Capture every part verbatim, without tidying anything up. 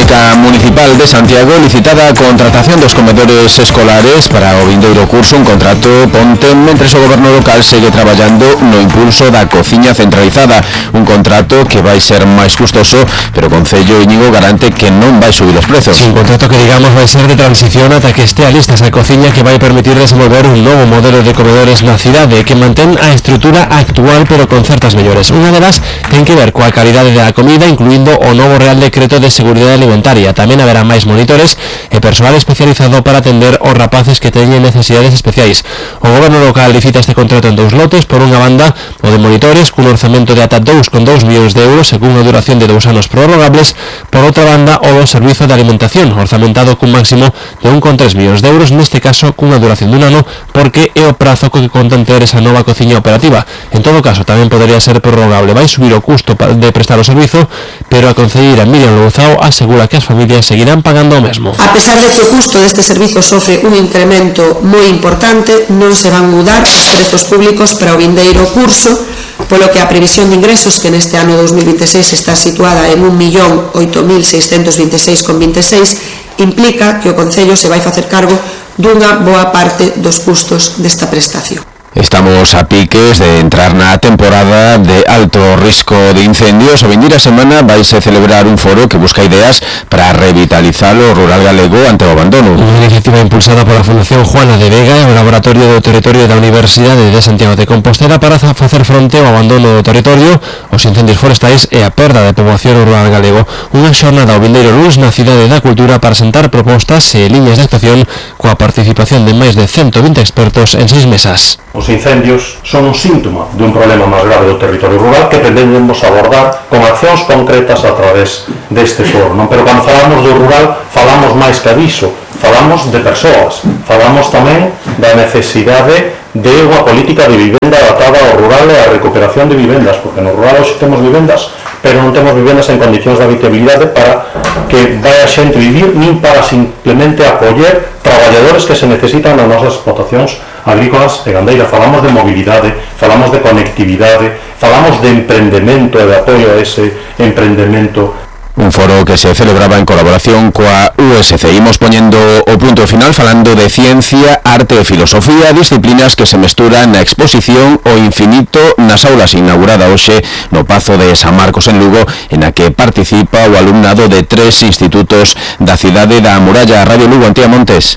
Biblioteca Municipal de Santiago licitada a contratación dos comedores escolares para o vindeiro curso, un contrato ponte mentres o goberno local segue traballando no impulso da cociña centralizada, un contrato que vai ser máis custoso, pero o Concello Íñigo garante que non vai subir os prezos. Sí, un contrato que digamos vai ser de transición ata que estea lista esa cociña que vai permitir desenvolver un novo modelo de comedores na cidade que mantén a estrutura actual pero con certas mellores. Unha delas ten que ver coa calidade da comida, incluindo o novo Real Decreto de Seguridade Alimentaria. Tamén haberá máis monitores e persoal especializado para atender os rapaces que teñen necesidades especiais. O goberno local licita este contrato en dous lotes, por unha banda o de monitores cun orzamento de ata dous coma dous millóns de euros e cunha duración de dous anos prorrogables, por outra banda o do servizo de alimentación, orzamentado cun máximo de un coma tres millóns de euros, neste caso cunha duración dun ano, porque é o prazo co que contan ter esa nova cociña operativa. En todo caso, tamén podería ser prorrogable. Vai subir o custo de prestar o servizo, pero a concelleira Miriam Louzao asegura que as familias seguirán pagando o mesmo. A pesar de que o custo deste servizo sofre un incremento moi importante, non se van mudar os prezos públicos para o vindeiro curso, polo que a previsión de ingresos, que neste ano dos mil veintiséis está situada en un millón oito mil seiscentos veintiséis coma veintiséis, implica que o Concello se vai facer cargo dunha boa parte dos custos desta prestación. Estamos a piques de entrar na temporada de alto risco de incendios. A vindeira semana vaise celebrar un foro que busca ideas para revitalizar o rural galego ante o abandono. Unha iniciativa impulsada pola Fundación Juana de Vega e o Laboratorio do Territorio da Universidade de Santiago de Compostela para facer fronte ao abandono do territorio, os incendios forestais e a perda de poboación rural galego. Unha xornada ao vindeiro luns na Cidade da Cultura para sentar propostas e liñas de actuación coa participación de máis de ciento vinte expertos en seis mesas. Os incendios son un síntoma de un problema máis grave do territorio rural que pretendemos abordar con accións concretas a través deste foro, non? Pero cando falamos do rural, falamos máis que diso, falamos de persoas, falamos tamén da necesidade de unha política de vivenda adaptada ao rural e a recuperación de vivendas, porque no rural hoxe temos vivendas, pero non temos vivendas en condicións de habitabilidade para que vai a xente vivir, nin para simplemente apoiar traballadores que se necesitan nas nosas explotacións agrícolas e gandeiras. Falamos de mobilidade, falamos de conectividade, falamos de emprendemento e de apoio a ese emprendemento. Un foro que se celebraba en colaboración coa U S C. Imos poñendo o punto final falando de ciencia, arte e filosofía, disciplinas que se mesturan na exposición O Infinito nas aulas, inaugurada hoxe no Pazo de San Marcos en Lugo, en a que participa o alumnado de tres institutos da cidade da Muralla. Radio Lugo, Antía Montes.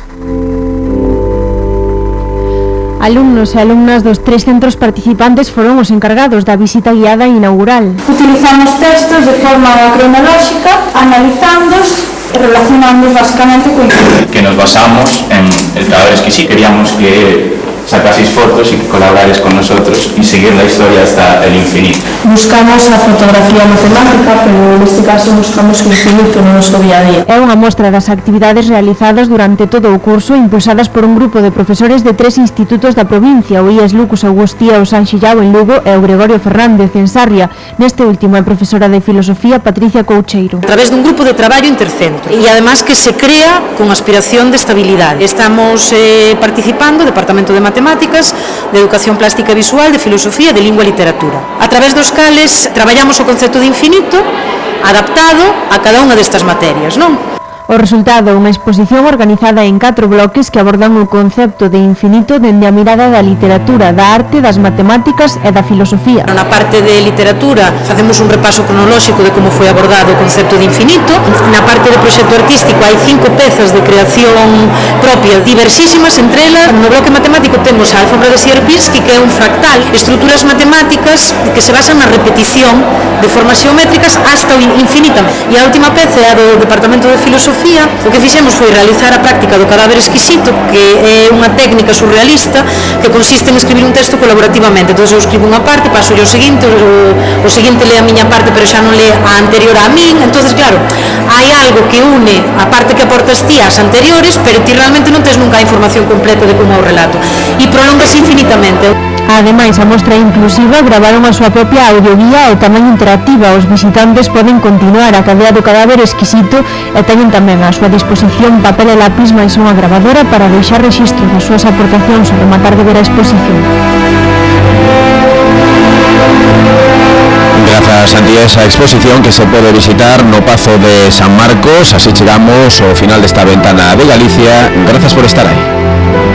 Alumnos e alumnas dos tres centros participantes foron os encargados da visita guiada inaugural. Utilizamos textos de forma cronolóxica, analizándoos e relacionándoos basicamente con que nos basamos en el cadáver, que sí queríamos que sacaseis fotos y que colaborares con nosotros y seguir la historia hasta el infinito. Buscamos a fotografía matemática, pero neste caso buscamos o infinito no noso día a día. É unha mostra das actividades realizadas durante todo o curso, impulsadas por un grupo de profesores de tres institutos da provincia, o I E S Lucas Agustía, o San Xillao en Lugo e o Gregorio Fernández en Sarria. Neste último é profesora de filosofía Patricia Coucheiro. A través dun grupo de traballo intercentro e además que se crea con aspiración de estabilidade. Estamos eh, participando, Departamento de Matemáticas, de Educación Plástica e Visual, de Filosofía e de Lingua e Literatura. A través dos cales traballamos o concepto de infinito adaptado a cada unha destas materias, non? O resultado, unha exposición organizada en catro bloques que abordan o concepto de infinito dende a mirada da literatura, da arte, das matemáticas e da filosofía. Na parte de literatura facemos un repaso cronolóxico de como foi abordado o concepto de infinito. Na parte de proxecto artístico hai cinco pezas de creación propia, diversísimas entre elas. No bloque matemático temos a alfombra de Sierpinski, que é un fractal, estruturas matemáticas que se basan na repetición de formas xeométricas hasta o infinito. E a última peza é a do Departamento de Filosofía. O que fixemos foi realizar a práctica do cadáver exquisito, que é unha técnica surrealista que consiste en escribir un texto colaborativamente. Entón eu escribo unha parte, paso yo o seguinte, o, o seguinte lee a miña parte pero xa non lee a anterior a min. Entón, claro, hai algo que une a parte que aportas ti ás anteriores, pero ti realmente non tes nunca a información completa de como é o relato e prolongase infinitamente. Ademais, a mostra inclusiva gravaron a súa propia audioguía e tamén interactiva. Os visitantes poden continuar a cadea do cadáver exquisito e teñen tamén a súa disposición papel e lápis máis unha gravadora para deixar rexistro das súas aportacións ao rematar de ver a exposición. Grazas Santi, esa exposición que se pode visitar no Pazo de San Marcos. Así chegamos ao final desta ventana de Galicia. Grazas por estar aí.